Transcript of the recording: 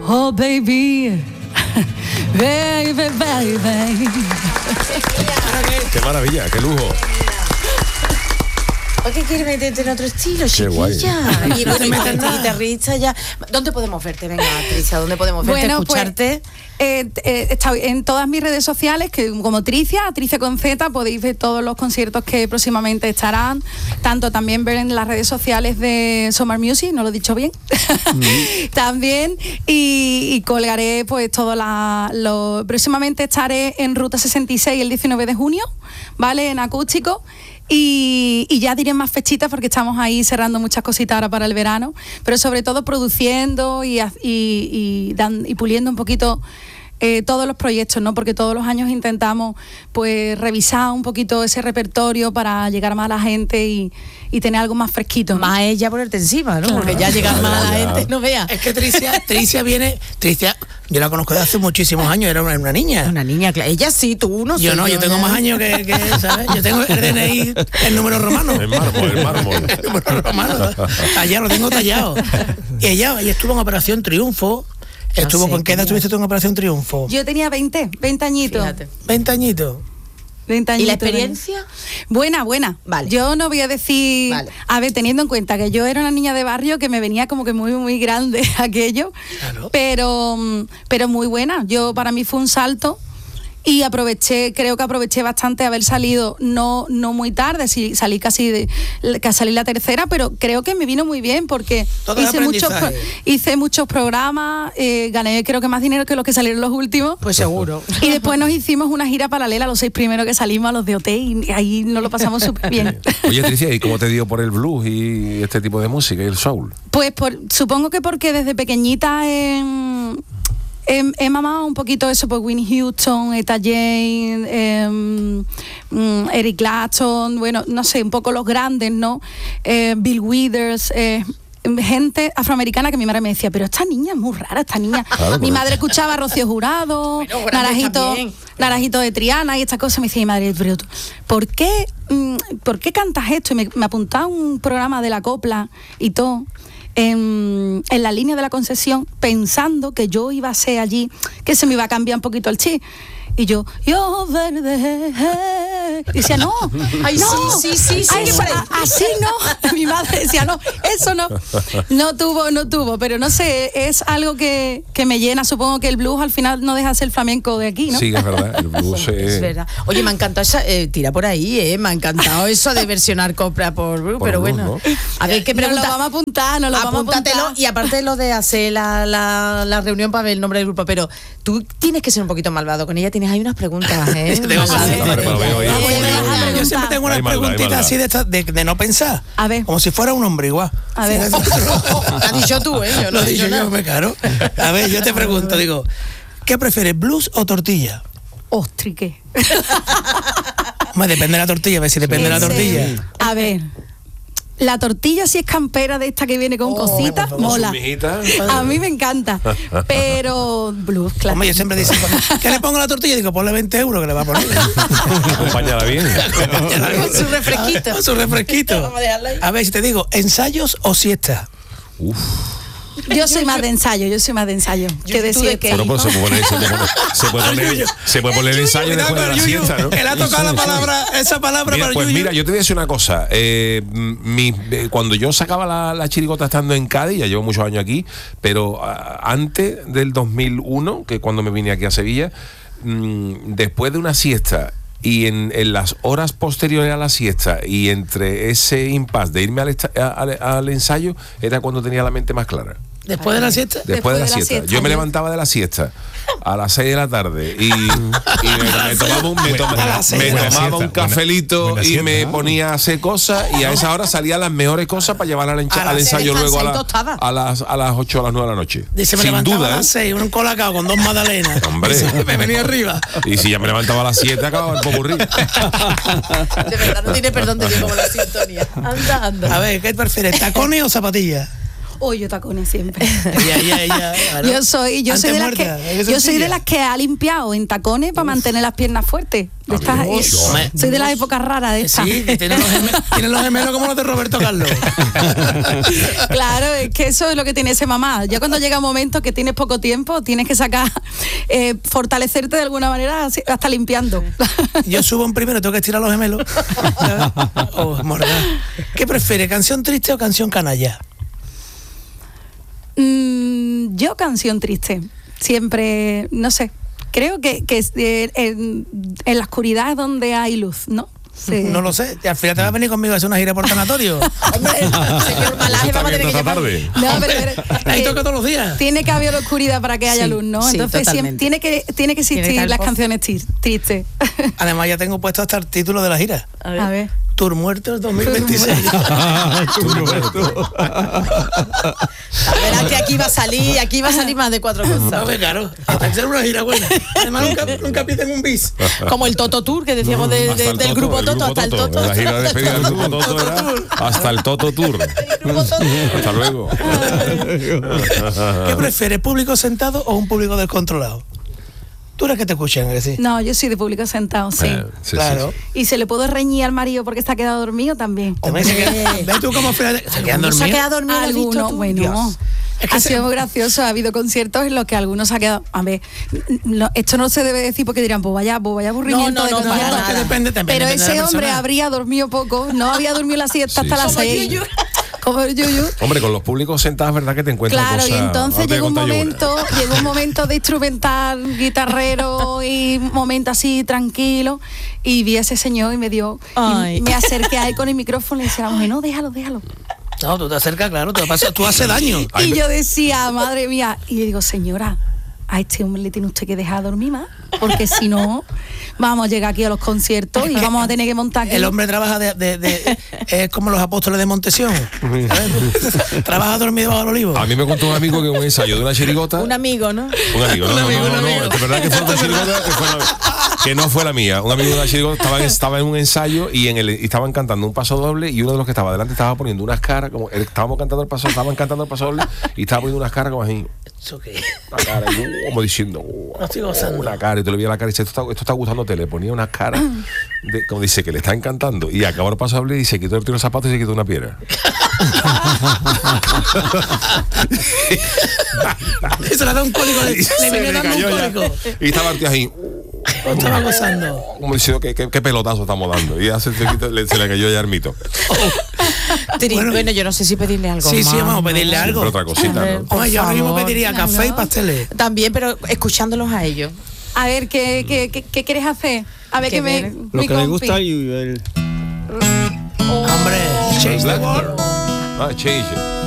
Oh, baby. Baby, baby. Qué maravilla, qué lujo. ¿Por qué quieres meterte en otro estilo, chiquilla? Y bueno, y guitarrista ya. ¿Dónde podemos verte? Venga, Tricia, ¿dónde podemos verte, escucharte? Está en todas mis redes sociales, que como Tricia con Z, podéis ver todos los conciertos que próximamente estarán. Tanto también ver en las redes sociales de Summer Music, no lo he dicho bien. También. Y colgaré pues todo próximamente estaré en Ruta 66 el 19 de junio, ¿vale? En acústico. Y ya diré más fechitas porque estamos ahí cerrando muchas cositas ahora para el verano, pero sobre todo produciendo y puliendo un poquito todos los proyectos, ¿no? Porque todos los años intentamos pues revisar un poquito ese repertorio para llegar más a la gente y tener algo más fresquito, ¿no? Más ella ponerte encima, ¿no? Claro. Porque ya llegar más a la gente, no vea. Es que Tricia viene, yo la conozco de hace muchísimos años, era una niña. Una niña, claro. Ella sí, tú no. Yo no, yo tengo más años que ¿sabes? Yo tengo el DNI, el número romano. El mármol. El número romano. Tallado, lo tengo tallado. Y ella estuvo en Operación Triunfo. ¿Con qué edad estuviste tú en Operación Triunfo? Yo tenía 20 añitos. Fíjate. 20 añitos. ¿Y la experiencia? Buena. Vale. Yo no voy a decir... Vale. A ver, teniendo en cuenta que yo era una niña de barrio que me venía como que muy, muy grande aquello. Claro. Pero muy buena. Para mí fue un salto. Y creo que aproveché bastante haber salido no muy tarde, salí casi salí la tercera, pero creo que me vino muy bien porque hice muchos programas, gané creo que más dinero que los que salieron los últimos. Pues seguro. Y después nos hicimos una gira paralela, los 6 primeros que salimos a los de OT y ahí nos lo pasamos súper bien. Oye, Tricia, ¿y cómo te dio por el blues y este tipo de música y el soul? Pues supongo que porque desde pequeñita he mamado un poquito eso, pues Whitney Houston, Etta James, Eric Clapton, bueno, no sé, un poco los grandes, ¿no? Bill Withers, gente afroamericana que mi madre me decía, pero esta niña es muy rara, esta niña. Claro, mi madre escuchaba a Rocío Jurado, Naranjito de Triana y estas cosas. Me decía mi madre, pero ¿por qué cantas esto? Y me apuntaba un programa de la copla y todo. En la línea de la Concesión, pensando que yo iba a ser allí, que se me iba a cambiar un poquito el chip. Y yo verde, y decía, no, ay, no, sí, así no. Mi madre decía, no, eso no tuvo, pero no sé, es algo que me llena. Supongo que el blues al final no deja de ser el flamenco de aquí, ¿no? Sí, es verdad, el blues es verdad. Oye, me ha encantado tira por ahí, me ha encantado eso de versionar copla por blues, pero blues, bueno. ¿no? A ver, ¿qué pregunta? Nos lo vamos a apuntar, Apúntatelo, y aparte de lo de hacer la reunión para ver el nombre del grupo, pero tú tienes que ser un poquito malvado con ella, hay unas preguntas, Yo siempre tengo unas preguntitas así de no pensar. A ver. Como si fuera un hombre igual. A ver. Has dicho tú, yo lo he dicho yo, me caro. A ver, yo te pregunto, digo, ¿qué prefieres, blues o tortilla? Ostri, ¿qué? Depende de la tortilla, a ver si depende de la tortilla. A ver. La tortilla, si es campera de esta que viene con cositas, mola. A mí me encanta. Pero blues, claro. Hombre, yo siempre digo, ¿qué le pongo a la tortilla? Digo, ponle 20 euros que le va a poner. Acompáñala bien. Con su refresquito. Con su refresquito. A ver, si te digo, ¿ensayos o siesta? Yo soy más de ensayo. Que decir que... Bueno, pues se puede poner el ensayo después de la siesta, ¿no? Él ha tocado esa palabra mira, para pues Yuyu. Mira, yo te voy a decir una cosa. Cuando yo sacaba la chirigota estando en Cádiz, ya llevo muchos años aquí, pero antes del 2001, que cuando me vine aquí a Sevilla, después de una siesta y en las horas posteriores a la siesta y entre ese impasse de irme al ensayo, era cuando tenía la mente más clara. ¿Después de la siesta? Después de la siesta. Yo me levantaba de la siesta a las 6 de la tarde y me tomaba un cafelito y me ponía a hacer cosas, y a esa hora salían las mejores cosas para llevar al ensayo luego a las 8 o a las 9 de la noche. Dice, me levantaba a las 6, un colacao con 2 magdalenas. Hombre. Me venía arriba. Y si ya me levantaba a las 7, acababa el popurrí. De verdad, no tiene perdón de Dios como la sintonía. Anda. A ver, ¿qué prefieres, tacones o zapatillas? O yo tacones siempre. Claro. Yo soy de las que ha limpiado en tacones para mantener las piernas fuertes. Soy de la época rara de esta. Sí, tienen los gemelos como los de Roberto Carlos. Claro, es que eso es lo que tiene ese mamá. Ya cuando llega un momento que tienes poco tiempo, tienes que sacar, fortalecerte de alguna manera hasta limpiando. Yo subo en primero, tengo que estirar los gemelos. ¿Qué prefiere, canción triste o canción canalla? Yo canción triste. Siempre, no sé. Creo que en la oscuridad es donde hay luz, ¿no? Sí. No lo sé. Al final te vas a venir conmigo a hacer una gira por tanatorio. Señor Malaje, vamos a tener que llamar. No, pero ahí toca todos los días. Tiene que haber oscuridad para que haya luz, ¿no? Sí, entonces tiene que existir las canciones tristes. Además ya tengo puesto hasta el título de la gira. A ver. Tour Muertos 2026. Tour Muertos. Verás que aquí va a salir más de 4 cosas. No, claro, hay que ser una gira buena. Además nunca piden un bis. Como el Toto Tour que decíamos del grupo Toto, hasta el Toto. La gira de despedida del grupo Toto era hasta el Toto Tour. Hasta luego. ¿Qué prefieres, público sentado o un público descontrolado? ¿Tú eres que te escuchan, que sí? No, yo soy de público sentado, sí. Claro. Y se le puede reñir al marido porque se ha quedado dormido también. ¿Ves tú cómo se quedan dormidos? ¿Se ha quedado dormido? Algunos, bueno. Es que ha sido muy gracioso, ha habido conciertos en los que algunos se ha quedado. A ver, esto no se debe decir porque dirán, pues vaya aburrimiento. No, es que depende pero ese hombre habría dormido poco, no había dormido la siesta hasta las 6. Como el yuyu. Hombre, con los públicos sentados, verdad que te encuentras claro, cosas. Y entonces llegó un momento de instrumental, guitarrero y un momento así tranquilo, y vi a ese señor y me me acerqué a él con el micrófono y le decía, no, déjalo. No, tú te acercas, claro, tú haces daño. Y yo decía, madre mía, y le digo, señora, a este hombre le tiene usted que dejar dormir más, porque si no, vamos a llegar aquí a los conciertos y vamos a tener que montar aquí. El hombre trabaja es como los apóstoles de Montesión. Trabaja dormido bajo el olivo. A mí me contó un amigo que un ensayo de una chirigota. Un amigo, ¿no? Un amigo. Es verdad que fue una chirigota que no fue la mía. Un amigo de la chirigota estaba en un ensayo y estaban cantando un paso doble y uno de los que estaba delante estaba poniendo unas caras como estaban cantando el paso doble y estaba poniendo unas caras como así. ¿Eso qué? Una cara, como diciendo, no estoy gozando. Una cara, y te le veía la cara y dice, esto está gustándote, le ponía una cara como dice que le está encantando, y acabó el paso doble y se quitó el tiro de zapatos y se quitó una piedra. Eso le da un cólico, le vino dando un cólico. Y estaba el tío ahí. Estaba gozando. Como diciendo qué pelotazo estamos dando. Y ya se le cayó ya el mito. Bueno, yo no sé si pedirle algo. Sí, vamos a pedirle algo. Pero otra cosita, ¿no? Yo ahora mismo pediría café y pasteles. También, pero escuchándolos a ellos. A ver, ¿qué quieres hacer? A ver, lo que me gusta y Hombre, Change the World. Change it.